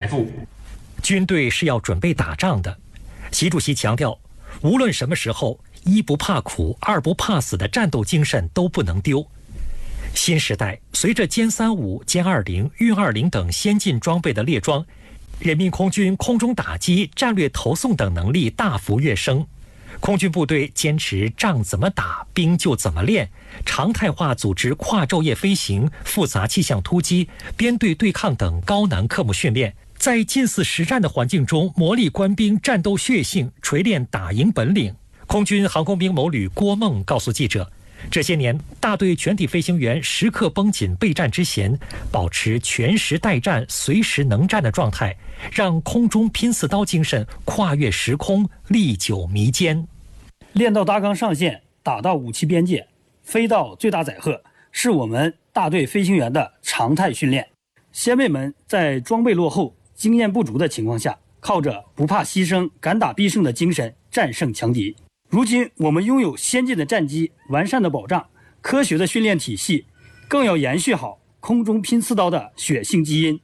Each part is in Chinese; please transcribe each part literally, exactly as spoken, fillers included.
富。 军队是要准备打仗的，习主席强调，无论什么时候，一不怕苦，二不怕死的战斗精神都不能丢。新时代随着歼三五、歼二零、运二零等先进装备的列装，人民空军空中打击、战略投送等能力大幅跃升。空军部队坚持仗怎么打，兵就怎么练，常态化组织跨昼夜飞行、复杂气象突击、编队对抗等高难科目训练，在近似实战的环境中磨砺官兵战斗血性，锤炼打赢本领。空军航空兵某旅郭梦告诉记者，这些年大队全体飞行员时刻绷紧备战之弦，保持全时待战、随时能战的状态，让空中拼刺刀精神跨越时空，历久弥坚。 练到大纲上线，打到武器边界，飞到最大载荷，是我们大队飞行员的常态训练。先辈们在装备落后、经验不足的情况下，靠着不怕牺牲、敢打必胜的精神战胜强敌。如今我们拥有先进的战机、完善的保障、科学的训练体系，更要延续好空中拼刺刀的血性基因。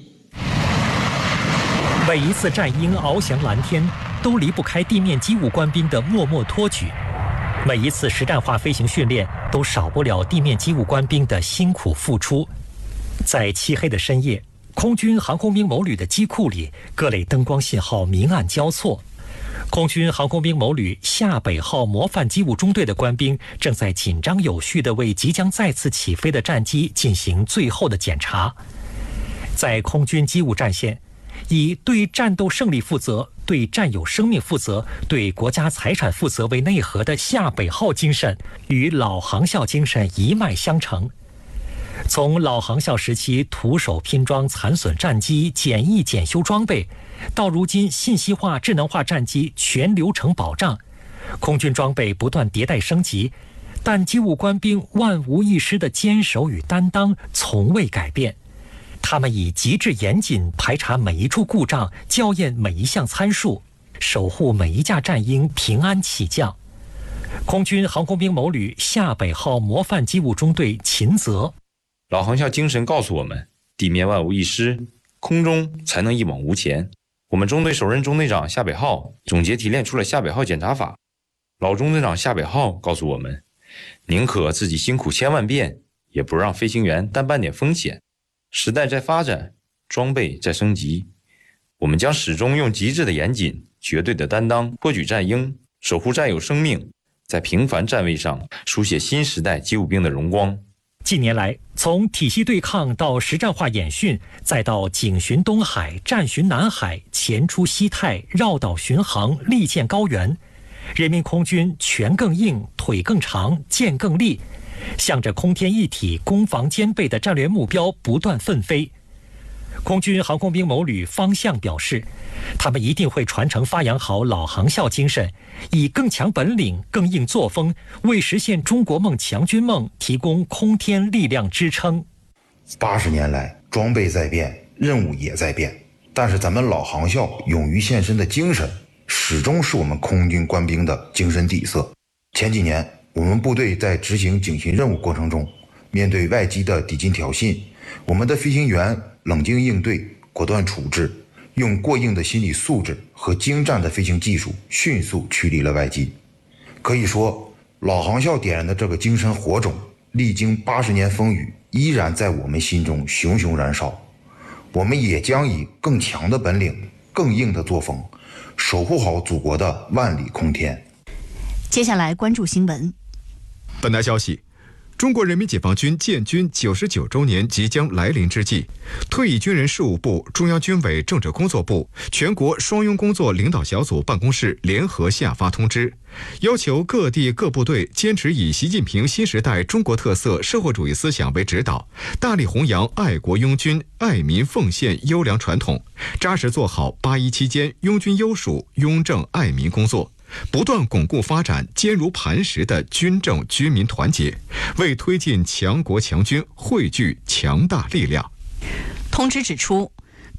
每一次战鹰翱翔蓝天，都离不开地面机务官兵的默默托举；每一次实战化飞行训练，都少不了地面机务官兵的辛苦付出。在漆黑的深夜，空军航空兵某旅的机库里，各类灯光信号明暗交错。空军航空兵某旅下北号模范机务中队的官兵正在紧张有序地为即将再次起飞的战机进行最后的检查。在空军机务战线，以对战斗胜利负责、对战友生命负责、对国家财产负责为内核的下北号精神与老航校精神一脉相承。从老航校时期徒手拼装残损战机、简易检修装备，到如今信息化、智能化战机全流程保障，空军装备不断迭代升级，但机务官兵万无一失的坚守与担当从未改变。他们以极致严谨排查每一处故障，校验每一项参数，守护每一架战鹰平安起降。空军航空兵某旅下北号模范机务中队秦泽， 老航校精神告诉我们，地面万无一失，空中才能一往无前。我们中队首任中队长夏北浩总结提炼出了夏北浩检查法。老中队长夏北浩告诉我们，宁可自己辛苦千万遍，也不让飞行员担半点风险。时代在发展，装备在升级，我们将始终用极致的严谨、绝对的担当托举战鹰，守护战友生命，在平凡站位上书写新时代机务兵的荣光。 近年来，从体系对抗到实战化演训，再到警巡东海、战巡南海、前出西太、绕岛巡航、力荐高原，人民空军拳更硬、腿更长、剑更利，向着空天一体、攻防兼备的战略目标不断奋飞。空军航空兵某旅方向表示，他们一定会传承发扬好老航校精神，以更强本领、更硬作风，为实现中国梦、强军梦提供空天力量支撑。 八十年来，装备在变，任务也在变，但是咱们老航校勇于献身的精神，始终是我们空军官兵的精神底色。前几年，我们部队在执行警巡任务过程中，面对外机的抵近挑衅，我们的飞行员冷静应对，果断处置，用过硬的心理素质和精湛的飞行技术，迅速驱离了外机。可以说，老航校点燃的这个精神火种，历经八十年风雨，依然在我们心中熊熊燃烧。我们也将以更强的本领、更硬的作风，守护好祖国的万里空天。 接下来关注新闻。 本台消息，中国人民解放军建军九十九周年即将来临之际，退役军人事务部、中央军委政治工作部、全国双拥工作领导小组办公室联合下发通知，要求各地各部队坚持以习近平新时代中国特色社会主义思想为指导，大力弘扬爱国拥军、爱民奉献优良传统，扎实做好八一期间拥军优属、拥政爱民工作，不断巩固发展坚如磐石的军政军民团结，为推进强国强军汇聚强大力量。 通知指出，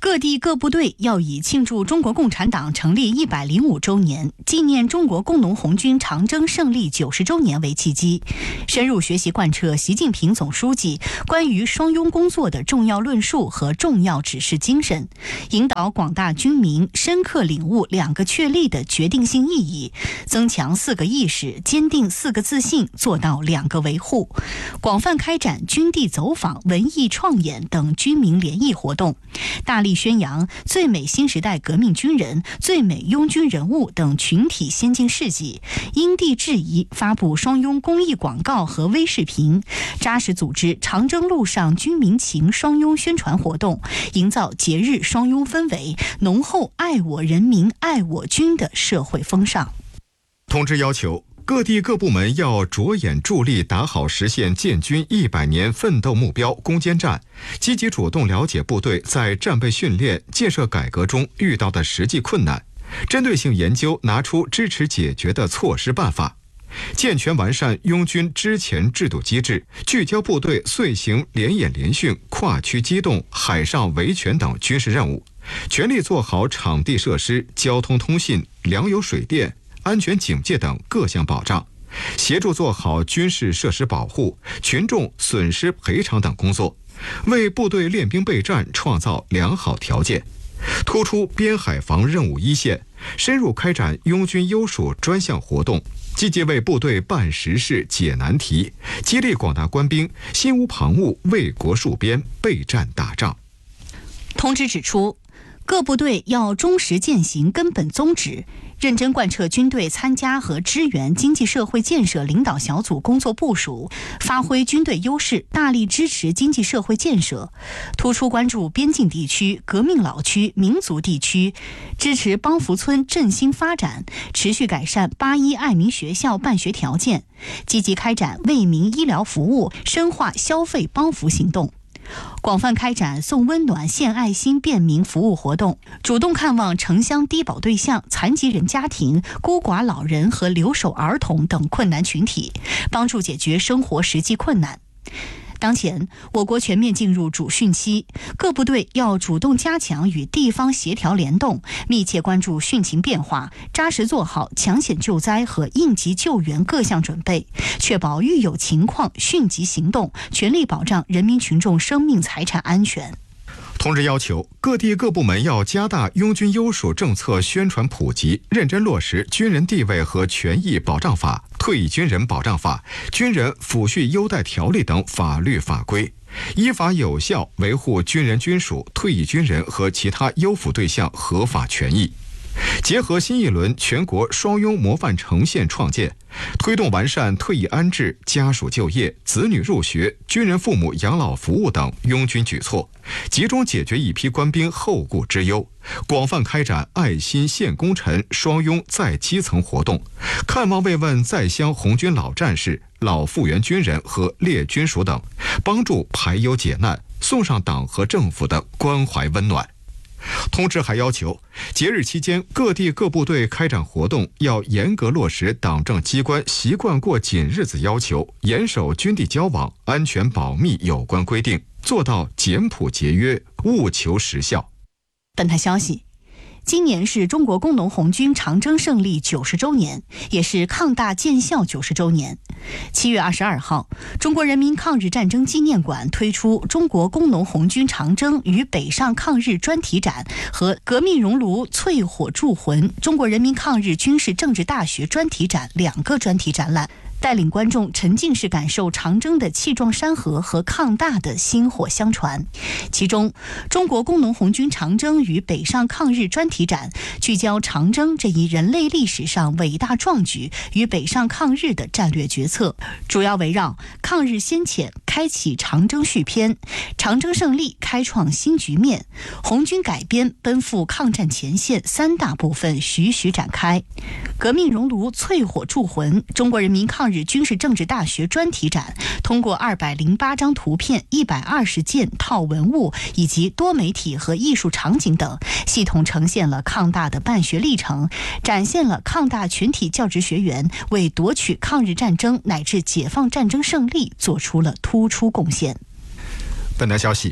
各地各部队要以庆祝中国共产党成立一百零五周年、纪念中国工农红军长征胜利九十周年为契机，深入学习贯彻习近平总书记关于双拥工作的重要论述和重要指示精神，引导广大军民深刻领悟两个确立的决定性意义，增强四个意识，坚定四个自信，做到两个维护，广泛开展军地走访、文艺创演等军民联谊活动，大力宣扬最美新时代革命军人、最美拥军人物等群体先进事迹，因地制宜发布双拥公益广告和微视频，扎实组织长征路上军民情双拥宣传活动，营造节日双拥氛围，浓厚爱我人民、爱我军的社会风尚。 通知要求，各地各部门要着眼助力打好实现建军一百年奋斗目标攻坚战，积极主动了解部队在战备训练、建设改革中遇到的实际困难，针对性研究拿出支持解决的措施办法，健全完善拥军支前制度机制，聚焦部队遂行联演联训、跨区机动、海上维权等军事任务，全力做好场地设施、交通通信、粮油水电、安全警戒等各项保障，协助做好军事设施保护、群众损失赔偿等工作，为部队练兵备战创造良好条件。突出边海防任务一线，深入开展拥军优属专项活动，积极为部队办实事、解难题，激励广大官兵心无旁骛，为国戍边、备战打仗。 通知指出，各部队要忠实践行根本宗旨，认真贯彻军队参加和支援经济社会建设领导小组工作部署，发挥军队优势，大力支持经济社会建设，突出关注边境地区、革命老区、民族地区，支持帮扶村振兴发展，持续改善八一爱民学校办学条件，积极开展为民医疗服务，深化消费帮扶行动。广泛开展送温暖、献爱心便民服务活动，主动看望城乡低保对象、残疾人家庭、孤寡老人和留守儿童等困难群体，帮助解决生活实际困难。当前，我国全面进入主汛期，各部队要主动加强与地方协调联动，密切关注汛情变化，扎实做好抢险救灾和应急救援各项准备，确保遇有情况迅即行动，全力保障人民群众生命财产安全。 通知要求，各地各部门要加大拥军优属政策宣传普及，认真落实《军人地位和权益保障法》、《退役军人保障法》、《军人抚恤优待条例》等法律法规，依法有效维护军人军属、退役军人和其他优抚对象合法权益。结合新一轮全国双拥模范呈现创建，推动完善退役安置、家属就业、子女入学、军人父母养老服务等拥军举措，集中解决一批官兵后顾之忧，广泛开展爱心献功臣双拥在基层活动，看望慰问在乡红军老战士、老复员军人和列军属等，帮助排忧解难，送上党和政府的关怀温暖。通知还要求，节日期间各地各部队开展活动要严格落实党政机关习惯过紧日子要求，严守军地交往、安全保密有关规定，做到简朴节约，务求实效。 本台消息，今年是中国工农红军长征胜利九十周年，也是抗大建校九十周年。七月二十二号，中国人民抗日战争纪念馆推出中国工农红军长征与北上抗日专题展和革命熔炉淬火铸魂中国人民抗日军事政治大学专题展两个专题展览，带领观众沉浸式感受长征的气壮山河和抗大的薪火相传。其中，中国工农红军长征与北上抗日专题展聚焦长征这一人类历史上伟大壮举与北上抗日的战略决策，主要围绕抗日先遣开启长征续篇，长征胜利开创新局面，红军改编奔赴抗战前线三大部分徐徐展开。革命熔炉淬火铸魂中国人民抗日军事政治大学专题展，通过二百零八张图片、一百二十件套文物以及多媒体和艺术场景等，系统呈现了抗大的办学历程，展现了抗大全体教职学员为夺取抗日战争乃至解放战争胜利做出了突出贡献。 本台消息，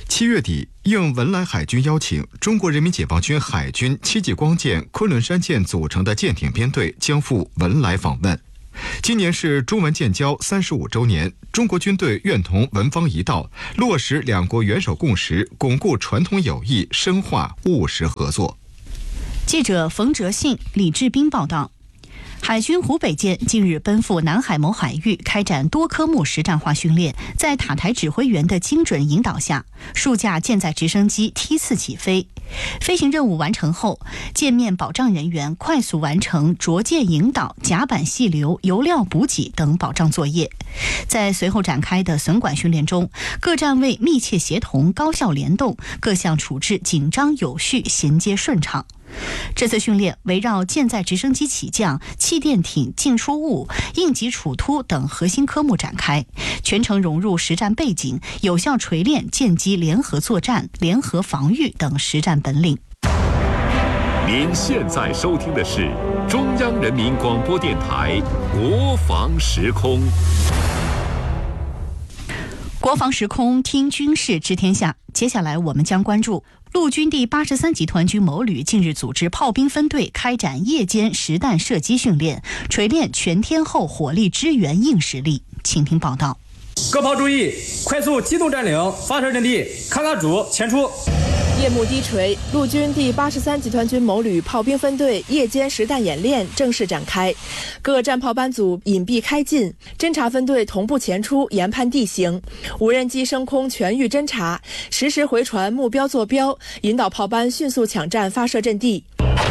七月底，应文莱海军邀请，中国人民解放军海军戚继光舰、昆仑山舰组成的舰艇编队将赴文莱访问。今年是中文建交三十五周年，中国军队愿同文方一道，落实两国元首共识，巩固传统友谊，深化务实合作。 记者冯哲信、李志斌报道。海军湖北舰近日奔赴南海某海域开展多科目实战化训练，在塔台指挥员的精准引导下，数架舰载直升机梯次起飞。飞行任务完成后，舰面保障人员快速完成着舰引导、甲板细流、油料补给等保障作业。在随后展开的损管训练中，各站位密切协同、高效联动，各项处置紧张有序、衔接顺畅。这次训练围绕舰载直升机起降、气垫艇进出坞、应急处突等核心科目展开，全程融入实战背景，有效锤炼舰机联合作战、联合防御等实战本领。 您现在收听的是中央人民广播电台国防时空。 国防时空，听军事知天下。接下来我们将关注陆军第八十三集团军某旅近日组织炮兵分队开展夜间实弹射击训练，锤炼全天候火力支援硬实力。请听报道。 各炮注意，快速机动占领发射阵地，咔咔组前出。 夜幕低垂，陆军第八十三集团军某旅炮兵分队夜间实弹演练正式展开，各战炮班组隐蔽开进，侦察分队同步前出研判地形，无人机升空全域侦察，实时回传目标坐标，引导炮班迅速抢占发射阵地。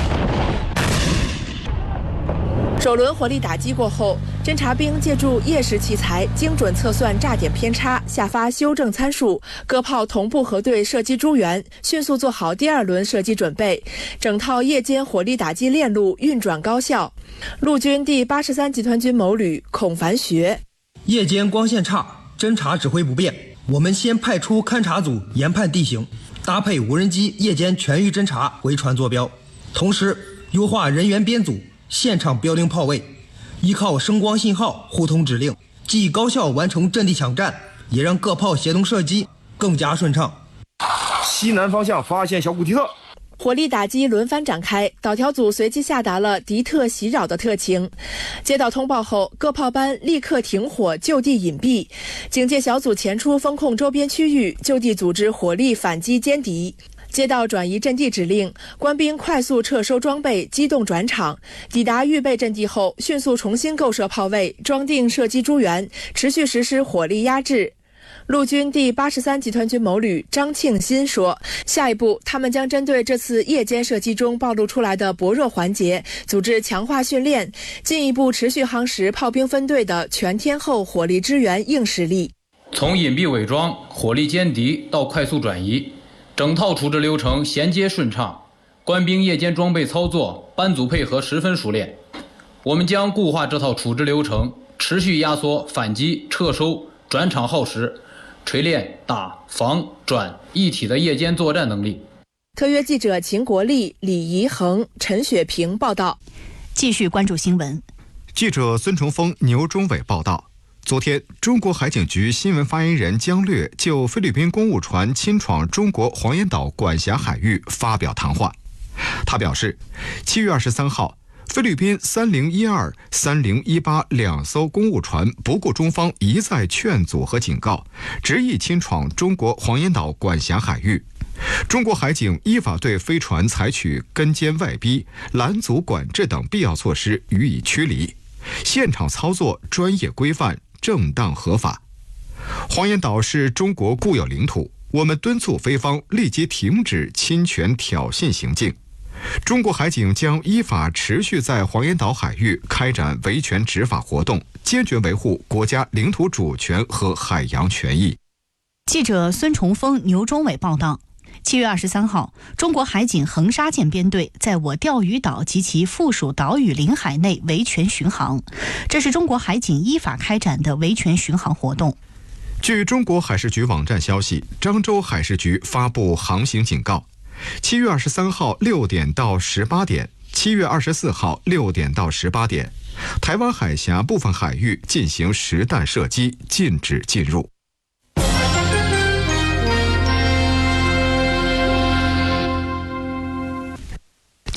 首轮火力打击过后，侦察兵借助夜视器材精准测算炸点偏差，下发修正参数，各炮同步核对射击诸元，迅速做好第二轮射击准备，整套夜间火力打击链路运转高效。陆军第八十三集团军某旅孔凡学： 夜间光线差，侦察指挥不便，我们先派出勘察组研判地形，搭配无人机夜间全域侦察回传坐标，同时优化人员编组，现场标定炮位，依靠声光信号互通指令，既高效完成阵地抢占，也让各炮协同射击更加顺畅。 西南方向发现小古迪特。 火力打击轮番展开，导条组随即下达了敌特袭扰的特情。接到通报后，各炮班立刻停火，就地隐蔽，警戒小组前出封控周边区域，就地组织火力反击歼敌。接到转移阵地指令，官兵快速撤收装备，机动转场。抵达预备阵地后，迅速重新构设炮位，装定射击诸元，持续实施火力压制。陆军第八十三集团军某旅张庆新说，下一步他们将针对这次夜间射击中暴露出来的薄弱环节，组织强化训练，进一步持续夯实炮兵分队的全天候火力支援硬实力。 从隐蔽伪装、火力歼敌到快速转移，整套处置流程衔接顺畅，官兵夜间装备操作、班组配合十分熟练。我们将固化这套处置流程，持续压缩反击、撤收、转场耗时，锤炼打、防、转一体的夜间作战能力。 特约记者秦国立、李怡恒、陈雪平报道。 继续关注新闻。 记者孙崇峰、牛忠伟报道。昨天，中国海警局新闻发言人姜略就菲律宾公务船侵闯中国黄岩岛管辖海域发表谈话。他表示，七月二十三号，菲律宾三零一二、三零一八两艘公务船不顾中方一再劝阻和警告，执意侵闯中国黄岩岛管辖海域。中国海警依法对飞船采取跟监外逼、拦阻管制等必要措施予以驱离，现场操作专业规范、正当合法。黄岩岛是中国固有领土，我们敦促菲方立即停止侵权挑衅行径。中国海警将依法持续在黄岩岛海域开展维权执法活动，坚决维护国家领土主权和海洋权益。 记者孙崇峰、牛忠伟报道。七月二十三号，中国海警横沙舰编队在我钓鱼岛及其附属岛屿领海内维权巡航，这是中国海警依法开展的维权巡航活动。 据中国海事局网站消息，漳州海事局发布航行警告：七月二十三号六点到十八点，七月二十四号六点到十八点，台湾海峡部分海域进行实弹射击，禁止进入。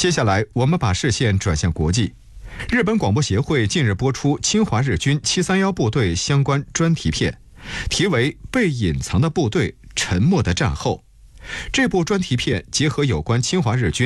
接下来，我们把视线转向国际。日本广播协会近日播出侵华日军七三一部队相关专题片，题为《被隐藏的部队：沉默的战后》。这部专题片结合有关侵华日军